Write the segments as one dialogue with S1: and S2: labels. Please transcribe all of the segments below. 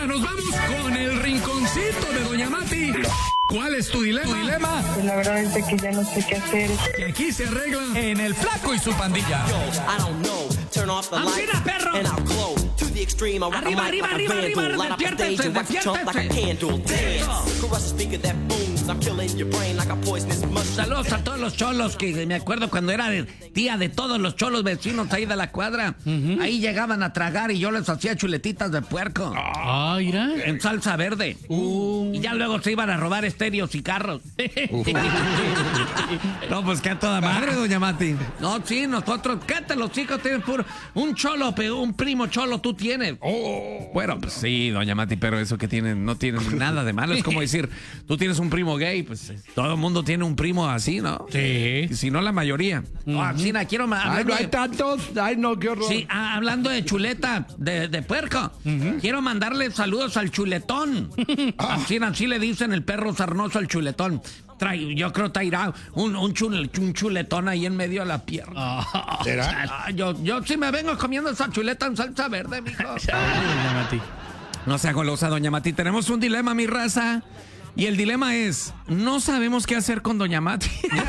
S1: pausa, nos vamos con el rinconcito de Doña Mati. ¿Cuál es tu dilema?
S2: Pues la verdad es de que ya no sé qué hacer.
S1: Que aquí se arregla
S3: En El Flaco y su pandilla.
S1: ¡Ancina, perro! Arriba, despiértense. Saludos a todos los cholos, que me acuerdo cuando era día de todos los cholos vecinos ahí de la cuadra. Ahí llegaban a tragar y yo les hacía chuletitas de puerco.
S4: Ah, mira.
S1: En salsa verde. Y ya luego se iban a robar estéreos y carros.
S3: No, pues que a toda madre, Doña Mati.
S1: No, sí, nosotros, cállate, los chicos tienen puro. Un cholo, un primo cholo tú tienes.
S3: Bueno, pues sí, Doña Mati, pero eso que tienen, no tienen nada de malo. Es como decir, tú tienes un primo gay, pues todo el mundo tiene un primo así, ¿no?
S4: Sí.
S3: Si no, la mayoría.
S1: China, quiero más.
S5: Ay, no hay tantos. Ay, no, qué horror.
S1: Sí, hablando de chuleta, de puerco, quiero mandarle saludos al chuletón. Así le dicen el perro sarnoso al chuletón. Yo creo que traerá un chuletón ahí en medio de la pierna.
S5: ¿Será?
S1: Yo sí me vengo comiendo esa chuleta en salsa verde, mijo.
S4: Doña Mati.
S3: No sea golosa, Doña Mati. Tenemos un dilema, mi raza. Y el dilema es, no sabemos qué hacer con Doña Mati.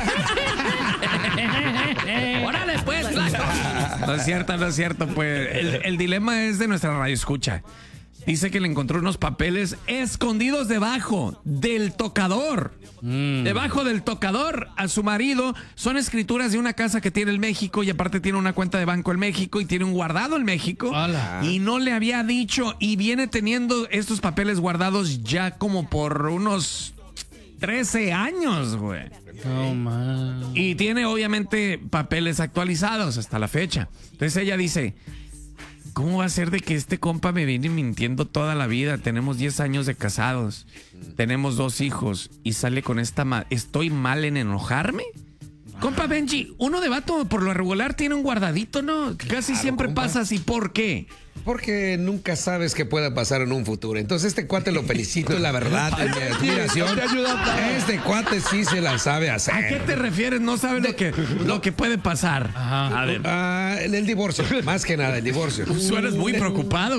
S1: ¡Órale, pues, flaco!
S3: No es cierto, pues. El dilema es de nuestra radio escucha. Dice que le encontró unos papeles escondidos debajo del tocador. Debajo del tocador a su marido. Son escrituras de una casa que tiene en México y aparte tiene una cuenta de banco en México y tiene un guardado en México.
S4: ¡Hala!
S3: Y no le había dicho y viene teniendo estos papeles guardados ya como por unos 13 años, güey.
S4: No, man.
S3: Y tiene obviamente papeles actualizados hasta la fecha. Entonces ella dice, ¿cómo va a ser de que este compa me viene mintiendo toda la vida? Tenemos 10 años de casados, tenemos 2 hijos y sale con esta... ¿Estoy mal en enojarme? Compa Benji, uno de vato por lo regular tiene un guardadito, ¿no? Casi siempre
S5: compa.
S3: pasa así. ¿Por qué?
S6: Porque nunca sabes qué pueda pasar en un futuro. Entonces este cuate lo felicito, la verdad, en mi admiración. Este cuate sí se la sabe hacer.
S3: ¿A qué te refieres? No sabe lo que puede pasar.
S4: Ajá.
S3: A ver.
S6: En el divorcio, más que nada, el divorcio.
S3: Suenas muy preocupado.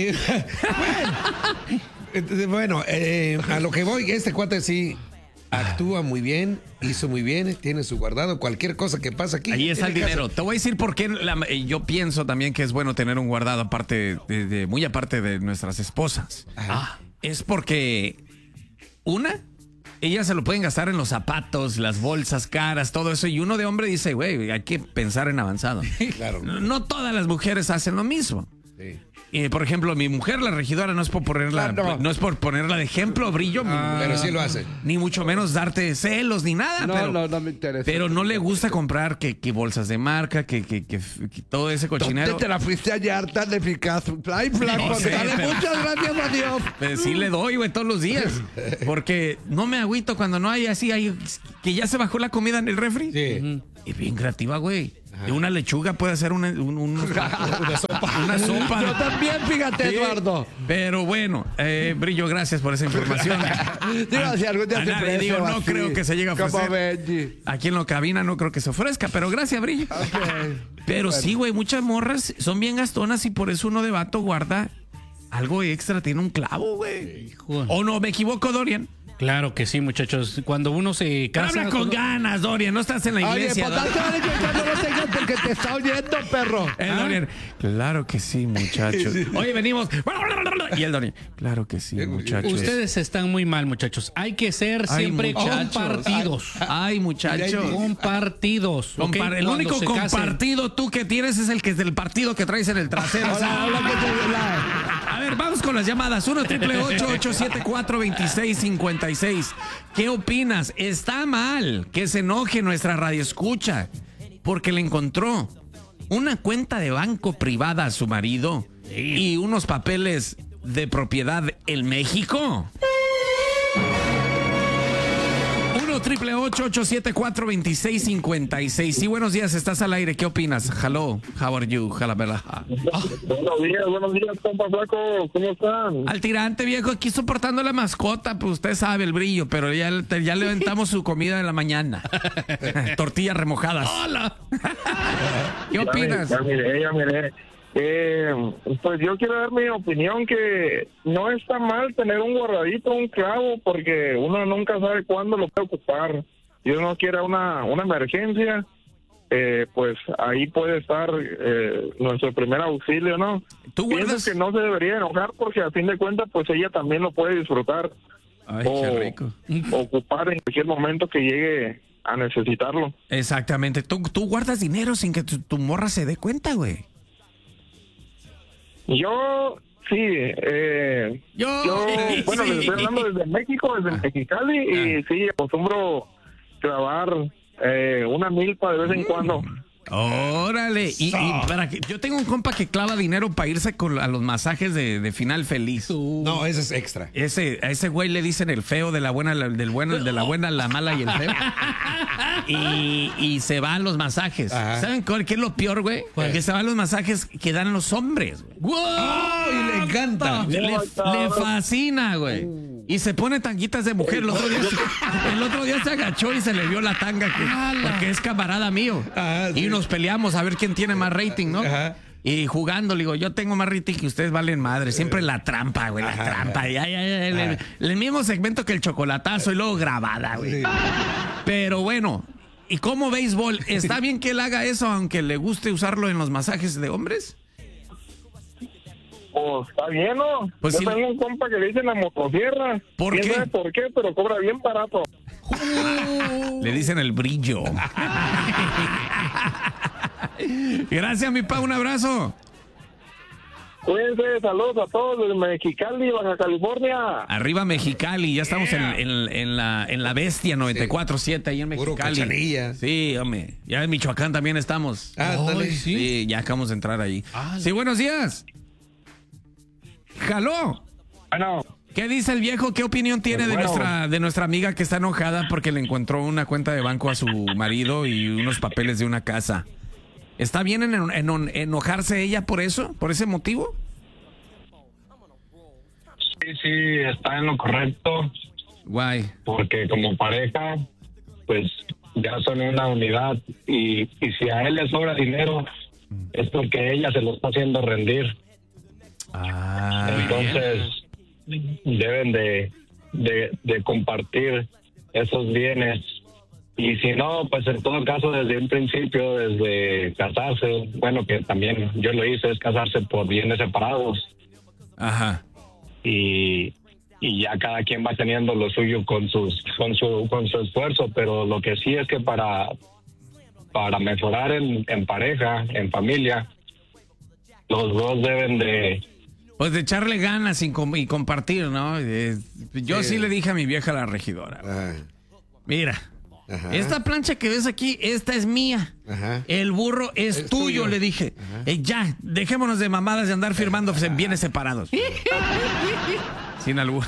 S6: Bueno, a lo que voy, este cuate sí actúa muy bien, hizo muy bien, tiene su guardado, cualquier cosa que pasa aquí.
S3: Ahí está el
S6: tiene
S3: dinero. Te voy a decir por qué yo pienso también que es bueno tener un guardado aparte muy aparte de nuestras esposas. Es porque ellas se lo pueden gastar en los zapatos, las bolsas caras, todo eso. Y uno de hombre dice, güey, hay que pensar en avanzado.
S6: Claro.
S3: No todas las mujeres hacen lo mismo.
S6: Sí.
S3: Por ejemplo, mi mujer, la regidora, no es por ponerla, no es por ponerla de ejemplo, Brillo,
S6: Pero sí lo hace.
S3: ni mucho menos darte celos ni nada.
S5: No me interesa.
S3: Pero no le gusta comprar que bolsas de marca, que todo ese cochinero.
S5: ¿Dónde te la fuiste hallar tan eficaz? Ay, flaco,
S3: No sé,
S5: dale
S3: pero-
S5: muchas gracias a Dios.
S3: Pues sí le doy, güey, todos los días. Porque no me agüito cuando no hay así, que ya se bajó la comida en el refri.
S6: Sí.
S3: Y bien creativa, güey. De una lechuga puede hacer una sopa. Una sopa.
S5: Yo también, fíjate,
S3: Sí.
S5: Eduardo.
S3: Pero bueno, Brillo, gracias por esa información.
S5: Digo, si algún día
S3: A
S5: se
S3: nadie,
S5: ofrece
S3: digo,
S5: o
S3: no
S5: así,
S3: creo que se llegue a
S5: como
S3: ofrecer.
S5: Benji.
S3: Aquí en la cabina no creo que se ofrezca, pero gracias, Brillo. Pero sí, güey, muchas morras son bien gastonas y por eso uno de vato guarda algo extra, tiene un clavo, güey.
S4: Hijo.
S3: ¿O no me equivoco, Dorian?
S4: Claro que sí, muchachos. Cuando uno se
S3: Pero
S4: casa...
S3: habla con ganas, Dorian, no estás en la
S5: Oye,
S3: iglesia.
S5: pues date vale que no lo tengas porque te está oyendo, perro.
S3: Dorian, claro que sí, muchachos. Oye, venimos. Y el Dorian, claro que sí, muchachos.
S4: Ustedes están muy mal, muchachos. Hay que ser
S3: Ay,
S4: siempre
S3: muchachos.
S4: compartidos.
S3: Ay, muchachos.
S4: Compartidos. ¿ok?
S3: El
S4: Cuando
S3: único
S4: se casen.
S3: compartido tú que tienes es el que es del partido que traes en el trasero. A ver, vamos con las llamadas. 1-888-874-2656. ¿Qué opinas? Está mal que se enoje nuestra radioescucha porque le encontró una cuenta de banco privada a su marido y unos papeles de propiedad en México. 1-888-874-2656. Sí, buenos días, estás al aire. ¿Qué opinas? Hello, how are you? Jalabela.
S7: Buenos días, compa flaco, ¿cómo están?
S3: Al tirante, viejo, aquí soportando la mascota, pues usted sabe el Brillo, pero ya le aventamos su comida de la mañana. Tortillas remojadas. ¡Hola! ¿Qué opinas?
S7: Ya miré. Pues yo quiero dar mi opinión que no está mal tener un guardadito, un clavo, porque uno nunca sabe cuándo lo puede ocupar. Si uno quiere una emergencia, pues ahí puede estar nuestro primer auxilio, ¿no?
S1: ¿Tú guardas?
S7: Pienso que no se debería enojar porque a fin de cuentas pues ella también lo puede disfrutar.
S3: Ay,
S7: o
S3: qué rico.
S7: ocupar en cualquier momento que llegue a necesitarlo.
S3: Exactamente. Tú guardas dinero sin que tu morra se dé cuenta, güey.
S7: Yo sí, bueno, les estoy hablando desde México, desde Mexicali, y sí, acostumbro clavar una milpa de vez en cuando.
S3: Órale. Y para que yo tengo un compa que clava dinero para irse a los masajes de final feliz.
S6: No, ese es extra.
S3: A ese güey le dicen el feo de la buena, del bueno, el de la buena, la mala y el feo. Y se va a los masajes.
S6: Ajá.
S3: ¿Saben qué es lo peor, güey? Que se va a los masajes que dan los hombres, güey.
S6: ¡Oh! Y le encanta.
S3: Le fascina, güey. Y se pone tanguitas de mujer. El otro día se agachó y se le vio la tanga porque es camarada mío.
S6: Ajá, sí.
S3: Y nos peleamos a ver quién tiene más rating, ¿no?
S6: Ajá.
S3: Y jugando, le digo, yo tengo más rating que ustedes valen madre. Siempre la trampa, güey, la trampa. El mismo segmento que el chocolatazo y luego grabada, güey.
S6: Sí.
S3: Pero bueno, ¿y cómo béisbol? ¿Está bien que él haga eso aunque le guste usarlo en los masajes de hombres?
S7: Pues está bien, ¿no?
S3: Pues
S7: yo
S3: sí.
S7: tengo un compa que le dicen la motosierra.
S3: ¿Por
S7: ¿Quién
S3: qué?
S7: sabe por qué? Pero cobra bien barato.
S3: Le dicen el brillo. Gracias, mi pa, un abrazo.
S7: Cuídense, saludos a todos desde Mexicali, Baja California.
S3: Arriba Mexicali, ya estamos en la Bestia 94.7 ahí en
S6: Puro
S3: Mexicali.
S6: Cachanilla.
S3: Sí, hombre. Ya en Michoacán también estamos.
S6: Ándale.
S3: Sí, ya acabamos de entrar ahí. Sí, buenos días. ¡Jaló!
S7: Bueno,
S3: ¿Qué dice el viejo? ¿Qué opinión tiene
S7: Pues bueno.
S3: de nuestra amiga que está enojada porque le encontró una cuenta de banco a su marido y unos papeles de una casa? ¿Está bien en enojarse ella por eso? ¿Por ese motivo?
S8: Sí, está en lo correcto,
S3: Guay.
S8: porque como pareja, pues ya son una unidad y si a él le sobra dinero es porque ella se lo está haciendo rendir. Entonces deben de compartir esos bienes. Y si no, pues en todo caso, desde un principio, desde casarse, bueno, que también yo lo hice, es casarse por bienes separados.
S3: Ajá.
S8: Y ya cada quien va teniendo lo suyo con su esfuerzo, pero lo que sí es que para mejorar en pareja, en familia, los dos deben de...
S3: Pues de echarle ganas y compartir, ¿no? Yo sí le dije a mi vieja la regidora. Mira, esta plancha que ves aquí, esta es mía.
S6: Ajá.
S3: El burro es tuyo, le dije. Ya, dejémonos de mamadas de andar firmando bienes separados. Sin albur.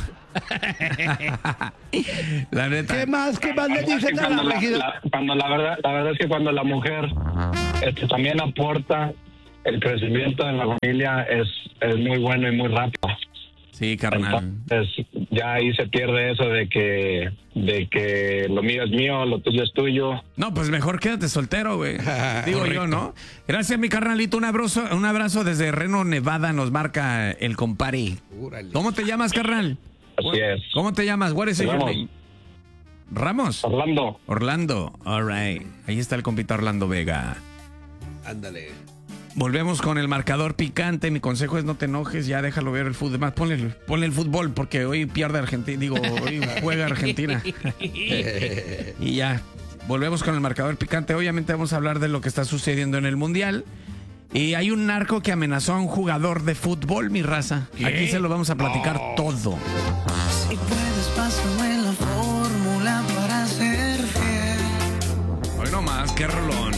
S3: La neta.
S5: ¿Qué más le dicen a la regidora?
S8: La verdad es que cuando la mujer también aporta, el crecimiento de la familia es muy bueno y muy rápido.
S3: Sí, carnal.
S8: Entonces, ya ahí se pierde eso de que lo mío es mío, lo tuyo es tuyo.
S3: No, pues mejor quédate soltero, güey. Digo yo, ¿no? Gracias, mi carnalito. Un abrazo desde Reno, Nevada. Nos marca el compari.
S6: Órale.
S3: ¿Cómo te llamas, carnal?
S8: Así es.
S3: ¿Cómo te llamas? What is your
S8: Ramos.
S3: name? ¿Ramos?
S8: Orlando.
S3: Orlando. All right. Ahí está el compita Orlando Vega.
S6: Ándale.
S3: Volvemos con el marcador picante. Mi consejo es no te enojes, ya déjalo ver el fútbol. Más ponle el fútbol porque hoy pierde Argentina. Digo, hoy juega Argentina. Y ya. Volvemos con el marcador picante. Obviamente vamos a hablar de lo que está sucediendo en el Mundial. Y hay un narco que amenazó a un jugador de fútbol, mi raza. Aquí se lo vamos a platicar todo.
S9: Si puedes, pásame la fórmula para ser fiel.
S3: Hoy nomás, qué rolón.